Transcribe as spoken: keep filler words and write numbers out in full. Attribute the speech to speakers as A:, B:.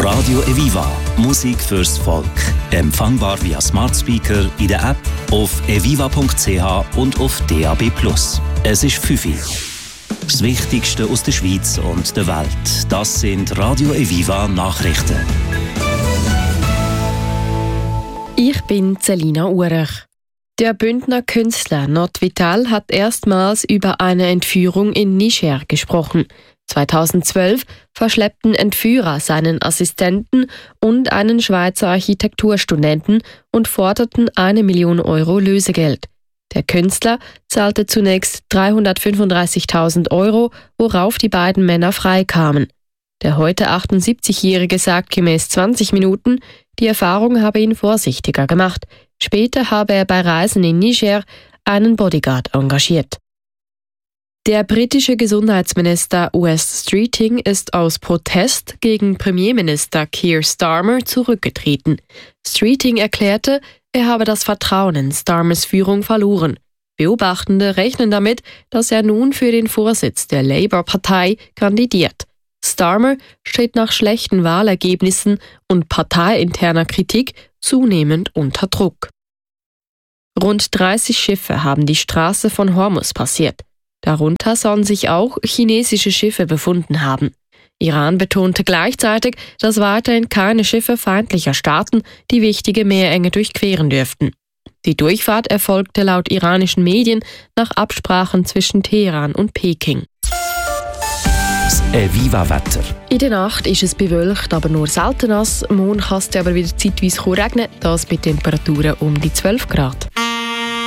A: Radio Eviva. Musik fürs Volk. Empfangbar via Smart Speaker, in der App, auf eviva punkt c h und auf D A B plus. Es ist fünf Uhr. Das Wichtigste aus der Schweiz und der Welt. Das sind Radio Eviva Nachrichten.
B: Ich bin Celina Urech. Der Bündner Künstler Not Vital hat erstmals über eine Entführung in Niger gesprochen. zweitausendzwölf verschleppten Entführer seinen Assistenten und einen Schweizer Architekturstudenten und forderten eine Million Euro Lösegeld. Der Künstler zahlte zunächst dreihundertfünfunddreißigtausend Euro, worauf die beiden Männer freikamen. Der heute achtundsiebzigjährige sagt gemäß zwanzig Minuten, die Erfahrung habe ihn vorsichtiger gemacht. Später habe er bei Reisen in Niger einen Bodyguard engagiert. Der britische Gesundheitsminister Wes Streeting ist aus Protest gegen Premierminister Keir Starmer zurückgetreten. Streeting erklärte, er habe das Vertrauen in Starmers Führung verloren. Beobachtende rechnen damit, dass er nun für den Vorsitz der Labour-Partei kandidiert. Starmer steht nach schlechten Wahlergebnissen und parteiinterner Kritik zunehmend unter Druck. Rund dreißig Schiffe haben die Straße von Hormuz passiert. Darunter sollen sich auch chinesische Schiffe befunden haben. Iran betonte gleichzeitig, dass weiterhin keine Schiffe feindlicher Staaten die wichtige Meerenge durchqueren dürften. Die Durchfahrt erfolgte laut iranischen Medien nach Absprachen zwischen Teheran und Peking.
A: Das Eviva-Wetter.
B: In der Nacht ist es bewölkt, aber nur selten nass. Morgen kann es aber wieder zeitweise regnen, das bei Temperaturen um die zwölf Grad.